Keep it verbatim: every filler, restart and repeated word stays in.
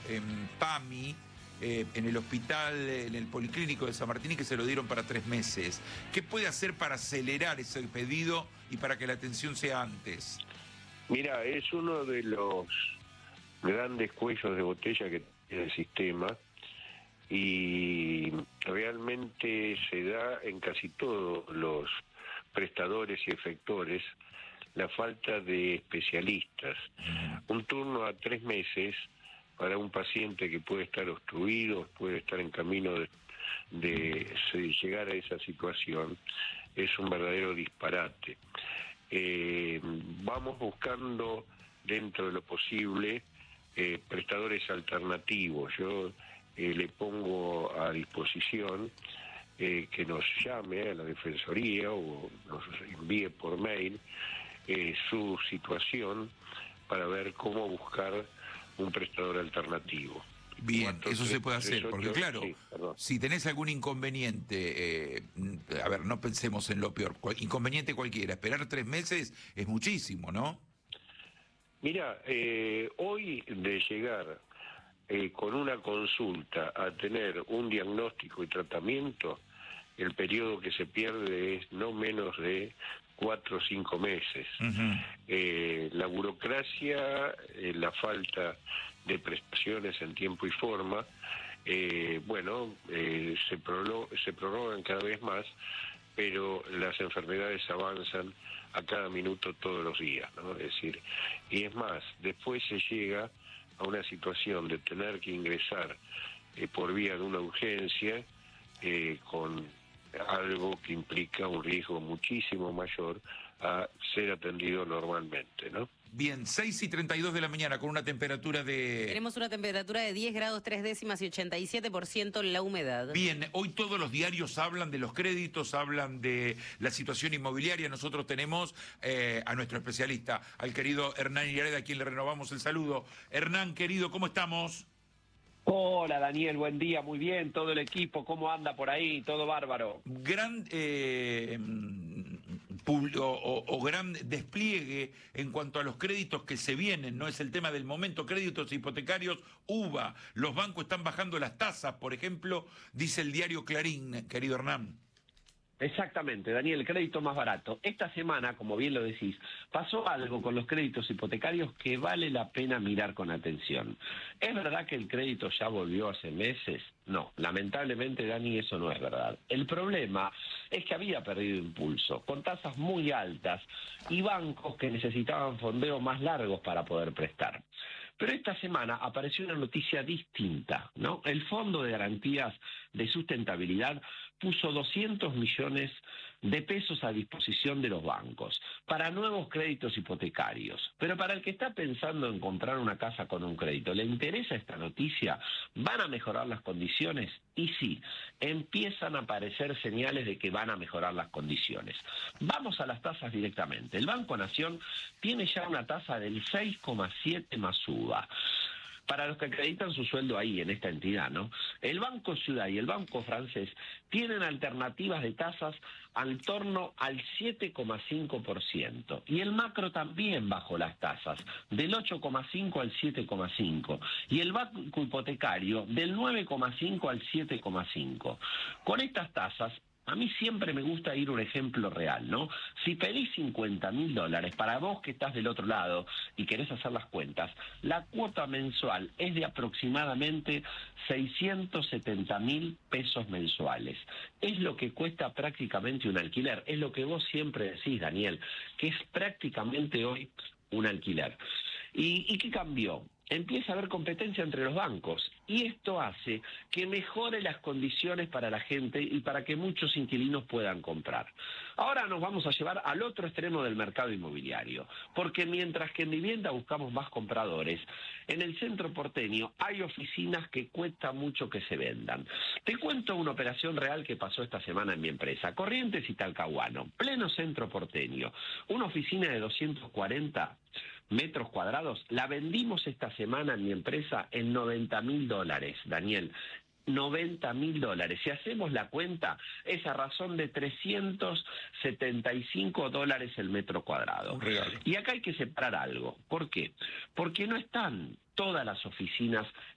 en PAMI, eh, en el hospital, en el Policlínico de San Martín, y que se lo dieron para tres meses. ¿Qué puede hacer para acelerar ese pedido y para que la atención sea antes? Mira, es uno de los grandes cuellos de botella que tiene el sistema y realmente se da en casi todos los prestadores y efectores la falta de especialistas. Un turno a tres meses para un paciente que puede estar obstruido, puede estar en camino de, de, de llegar a esa situación, es un verdadero disparate. Eh, vamos buscando dentro de lo posible eh, prestadores alternativos. Yo eh, le pongo a disposición eh, que nos llame a la Defensoría o nos envíe por mail eh, su situación para ver cómo buscar un prestador alternativo. Bien, Cuatro, eso tres, se puede hacer, tres, porque ocho, claro, sí, si tenés algún inconveniente, eh, a ver, no pensemos en lo peor, cual, inconveniente cualquiera, esperar tres meses es muchísimo, ¿no? Mira, eh, hoy de llegar eh, con una consulta a tener un diagnóstico y tratamiento, el periodo que se pierde es no menos de cuatro o cinco meses. Uh-huh. eh, la burocracia, eh, la falta de prestaciones en tiempo y forma, eh, bueno, eh, se, prolo- se prorrogan cada vez más, pero las enfermedades avanzan a cada minuto todos los días, ¿no? Es decir, y es más, después se llega a una situación de tener que ingresar eh, por vía de una urgencia eh, con algo que implica un riesgo muchísimo mayor a ser atendido normalmente, ¿no? Bien, seis y treinta y dos de la mañana con una temperatura de... Tenemos una temperatura de diez grados tres décimas y ochenta y siete por ciento la humedad. Bien, hoy todos los diarios hablan de los créditos, hablan de la situación inmobiliaria. Nosotros tenemos eh, a nuestro especialista, al querido Hernán Illareda, a quien le renovamos el saludo. Hernán, querido, ¿cómo estamos? Hola Daniel, buen día, muy bien, todo el equipo, ¿cómo anda por ahí? Todo bárbaro. Gran eh, o, o, o gran despliegue en cuanto a los créditos que se vienen, no es el tema del momento, créditos hipotecarios, U V A, los bancos están bajando las tasas, por ejemplo, dice el diario Clarín, querido Hernán. Exactamente, Daniel, el crédito más barato. Esta semana, como bien lo decís, pasó algo con los créditos hipotecarios que vale la pena mirar con atención. ¿Es verdad que el crédito ya volvió hace meses? No, lamentablemente, Dani, eso no es verdad. El problema es que había perdido impulso, con tasas muy altas y bancos que necesitaban fondeos más largos para poder prestar. Pero esta semana apareció una noticia distinta, ¿no? El Fondo de Garantías de Sustentabilidad puso doscientos millones de pesos a disposición de los bancos para nuevos créditos hipotecarios. Pero para el que está pensando en comprar una casa con un crédito, ¿le interesa esta noticia? ¿Van a mejorar las condiciones? Y sí, empiezan a aparecer señales de que van a mejorar las condiciones. Vamos a las tasas directamente. El Banco Nación tiene ya una tasa del seis coma siete más U V A. Para los que acreditan su sueldo ahí, en esta entidad, ¿no? El Banco Ciudad y el Banco Francés tienen alternativas de tasas al torno al siete coma cinco por ciento. Y el Macro también bajó las tasas, del ocho coma cinco al siete coma cinco. Y el Banco Hipotecario, del nueve coma cinco al siete coma cinco. Con estas tasas, a mí siempre me gusta ir un ejemplo real, ¿no? Si pedís cincuenta mil dólares, para vos que estás del otro lado y querés hacer las cuentas, la cuota mensual es de aproximadamente seiscientos setenta mil pesos mensuales. Es lo que cuesta prácticamente un alquiler. Es lo que vos siempre decís, Daniel, que es prácticamente hoy un alquiler. ¿Y, y qué cambió? Empieza a haber competencia entre los bancos y esto hace que mejore las condiciones para la gente y para que muchos inquilinos puedan comprar. Ahora nos vamos a llevar al otro extremo del mercado inmobiliario, porque mientras que en vivienda buscamos más compradores, en el centro porteño hay oficinas que cuesta mucho que se vendan. Te cuento una operación real que pasó esta semana en mi empresa, Corrientes y Talcahuano, pleno centro porteño, una oficina de doscientos cuarenta metros cuadrados, la vendimos esta semana en mi empresa en noventa mil dólares, Daniel. noventa mil dólares. Si hacemos la cuenta, es a razón de trescientos setenta y cinco dólares el metro cuadrado. Y acá hay que separar algo. ¿Por qué? Porque no están todas las oficinas